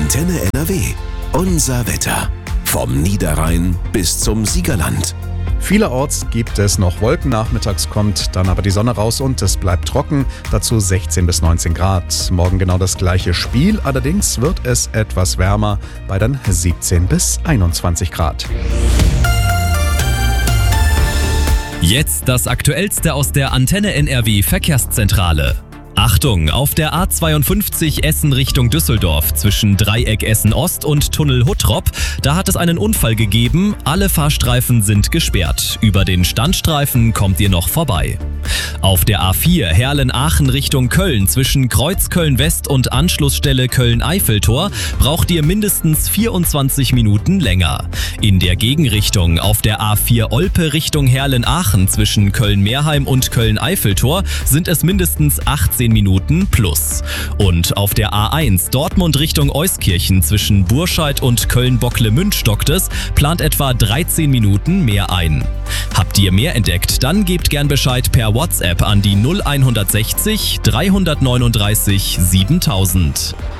Antenne NRW. Unser Wetter. Vom Niederrhein bis zum Siegerland. Vielerorts gibt es noch Wolken, nachmittags kommt dann aber die Sonne raus und es bleibt trocken, dazu 16 bis 19 Grad. Morgen genau das gleiche Spiel, allerdings wird es etwas wärmer bei dann 17 bis 21 Grad. Jetzt das Aktuellste aus der Antenne NRW Verkehrszentrale. Achtung, auf der A52 Essen Richtung Düsseldorf zwischen Dreieck Essen Ost und Tunnel Huttrop, da hat es einen Unfall gegeben, alle Fahrstreifen sind gesperrt. Über den Standstreifen kommt ihr noch vorbei. Auf der A4 Herlen-Aachen Richtung Köln zwischen Kreuz Köln-West und Anschlussstelle Köln-Eiffeltor braucht ihr mindestens 24 Minuten länger. In der Gegenrichtung auf der A4 Olpe Richtung Herlen-Aachen zwischen Köln-Meerheim und Köln-Eiffeltor sind es mindestens 18 Minuten plus. Und auf der A1 Dortmund Richtung Euskirchen zwischen Burscheid und Köln-Bocklemünd stockt es, plant etwa 13 Minuten mehr ein. Habt ihr mehr entdeckt, dann gebt gern Bescheid per WhatsApp an die 0160 339 7000.